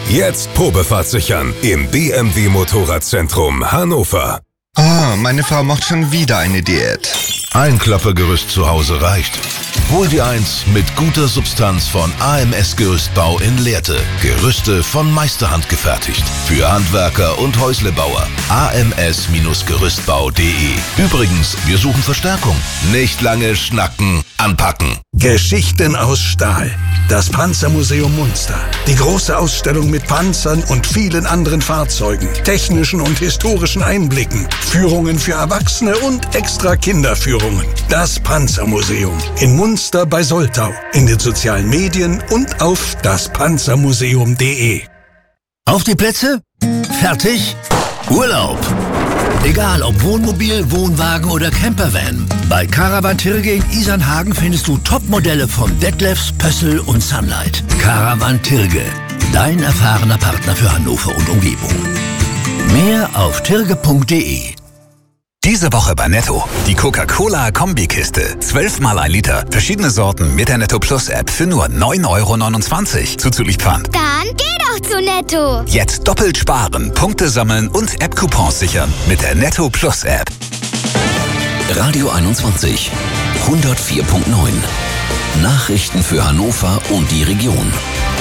Jetzt Probefahrt sichern im BMW Motorradzentrum Hannover. Meine Frau macht schon wieder eine Diät. Ein Klappergerüst zu Hause reicht. Hol dir eins mit guter Substanz von AMS Gerüstbau in Lehrte. Gerüste von Meisterhand gefertigt. Für Handwerker und Häuslebauer. ams-gerüstbau.de. Übrigens, wir suchen Verstärkung. Nicht lange schnacken, anpacken. Geschichten aus Stahl. Das Panzermuseum Munster. Die große Ausstellung mit Panzern und vielen anderen Fahrzeugen, technischen und historischen Einblicken, Führungen für Erwachsene und extra Kinderführungen. Das Panzermuseum in Munster bei Soltau, in den sozialen Medien und auf daspanzermuseum.de. Auf die Plätze? Fertig? Urlaub! Egal ob Wohnmobil, Wohnwagen oder Campervan. Bei Caravan Tirge in Isernhagen findest du Topmodelle von Detlefs, Pössl und Sunlight. Caravan Tirge, dein erfahrener Partner für Hannover und Umgebung. Mehr auf tirge.de. Diese Woche bei Netto. Die Coca-Cola-Kombikiste. 12 mal 1 Liter. Verschiedene Sorten mit der Netto Plus App für nur 9,29 € zuzüglich Pfand. Dann geh doch zu Netto. Jetzt doppelt sparen, Punkte sammeln und App-Coupons sichern mit der Netto Plus App. Radio 21 104.9. Nachrichten für Hannover und die Region.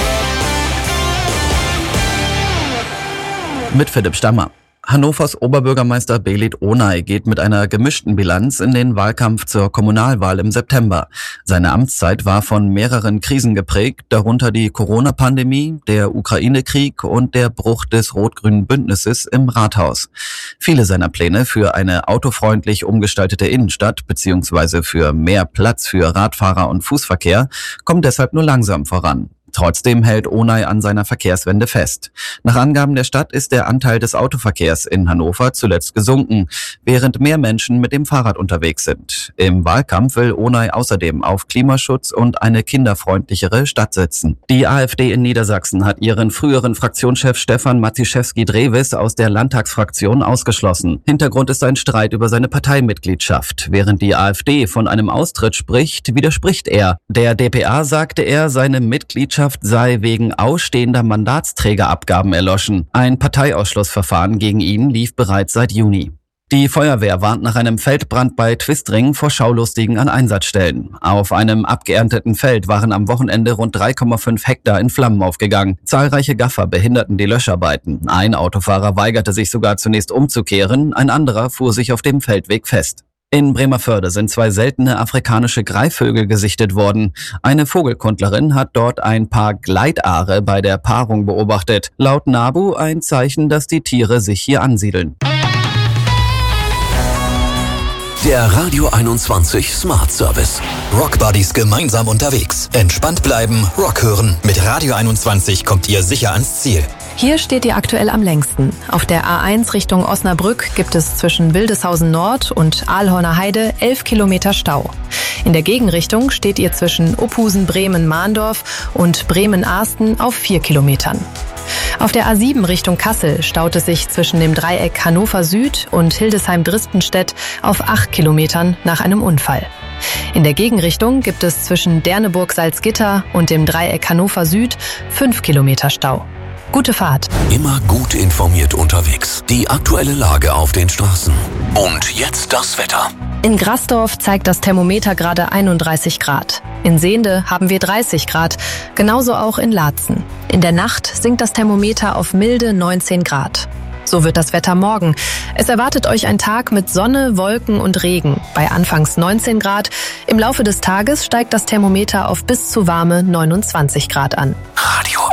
Mit Philipp Stammer. Hannovers Oberbürgermeister Belit Onay geht mit einer gemischten Bilanz in den Wahlkampf zur Kommunalwahl im September. Seine Amtszeit war von mehreren Krisen geprägt, darunter die Corona-Pandemie, der Ukraine-Krieg und der Bruch des rot-grünen Bündnisses im Rathaus. Viele seiner Pläne für eine autofreundlich umgestaltete Innenstadt bzw. für mehr Platz für Radfahrer und Fußverkehr kommen deshalb nur langsam voran. Trotzdem hält Onay an seiner Verkehrswende fest. Nach Angaben der Stadt ist der Anteil des Autoverkehrs in Hannover zuletzt gesunken, während mehr Menschen mit dem Fahrrad unterwegs sind. Im Wahlkampf will Onay außerdem auf Klimaschutz und eine kinderfreundlichere Stadt setzen. Die AfD in Niedersachsen hat ihren früheren Fraktionschef Stefan Matiszewski-Drewes aus der Landtagsfraktion ausgeschlossen. Hintergrund ist ein Streit über seine Parteimitgliedschaft. Während die AfD von einem Austritt spricht, widerspricht er. Der dpa sagte er, seine Mitgliedschaft sei wegen ausstehender Mandatsträgerabgaben erloschen. Ein Parteiausschlussverfahren gegen ihn lief bereits seit Juni. Die Feuerwehr warnt nach einem Feldbrand bei Twistring vor Schaulustigen an Einsatzstellen. Auf einem abgeernteten Feld waren am Wochenende rund 3,5 Hektar in Flammen aufgegangen. Zahlreiche Gaffer behinderten die Löscharbeiten. Ein Autofahrer weigerte sich sogar zunächst umzukehren, ein anderer fuhr sich auf dem Feldweg fest. In Bremervörde sind 2 seltene afrikanische Greifvögel gesichtet worden. Eine Vogelkundlerin hat dort ein Paar Gleitaare bei der Paarung beobachtet. Laut NABU ein Zeichen, dass die Tiere sich hier ansiedeln. Der Radio 21 Smart Service. Rockbuddies gemeinsam unterwegs. Entspannt bleiben, Rock hören. Mit Radio 21 kommt ihr sicher ans Ziel. Hier steht ihr aktuell am längsten. Auf der A1 Richtung Osnabrück gibt es zwischen Wildeshausen Nord und Aalhorner Heide 11 Kilometer Stau. In der Gegenrichtung steht ihr zwischen Uphusen-Bremen-Mahndorf und Bremen-Ahsten auf 4 Kilometern. Auf der A7 Richtung Kassel staut es sich zwischen dem Dreieck Hannover Süd und Hildesheim-Dristenstedt auf 8 Kilometern nach einem Unfall. In der Gegenrichtung gibt es zwischen Derneburg-Salzgitter und dem Dreieck Hannover Süd 5 Kilometer Stau. Gute Fahrt. Immer gut informiert unterwegs. Die aktuelle Lage auf den Straßen. Und jetzt das Wetter. In Grasdorf zeigt das Thermometer gerade 31 Grad. In Sehnde haben wir 30 Grad, genauso auch in Laatzen. In der Nacht sinkt das Thermometer auf milde 19 Grad. So wird das Wetter morgen. Es erwartet euch ein Tag mit Sonne, Wolken und Regen. Bei anfangs 19 Grad. Im Laufe des Tages steigt das Thermometer auf bis zu warme 29 Grad an. Radio